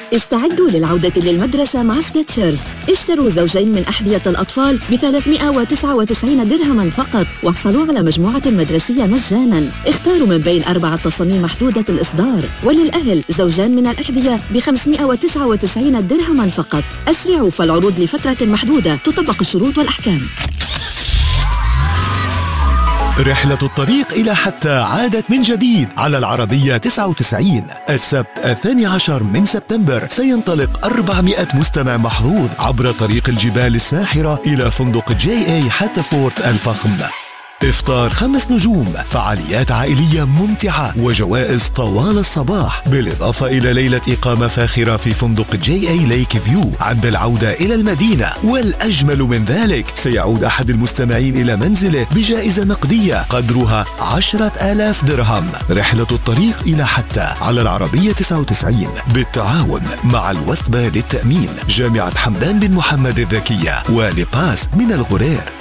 استعدوا للعودة للمدرسة مع سكتشرز. اشتروا زوجين من أحذية الأطفال ب399 درهما فقط، واحصلوا على مجموعة مدرسية مجانا. اختاروا من بين 4 تصاميم محدودة الإصدار. وللأهل زوجان من الأحذية ب599 درهما فقط. أسرعوا فالعروض لفترة محدودة، تطبق الشروط والأحكام. رحلة الطريق إلى حتى عادت من جديد على العربية 99. السبت 12 من سبتمبر سينطلق 400 مستمع محظوظ عبر طريق الجبال الساحرة إلى فندق JA حتى فورت الفخم. إفطار 5 نجوم، فعاليات عائلية ممتعة وجوائز طوال الصباح، بالإضافة إلى ليلة إقامة فاخرة في فندق JA ليك فيو عند العودة إلى المدينة. والأجمل من ذلك سيعود أحد المستمعين إلى منزله بجائزة نقدية قدرها 10,000 درهم. رحلة الطريق إلى حتى على العربية 99 بالتعاون مع الوثبة للتأمين، جامعة حمدان بن محمد الذكية ولباس من الغرير.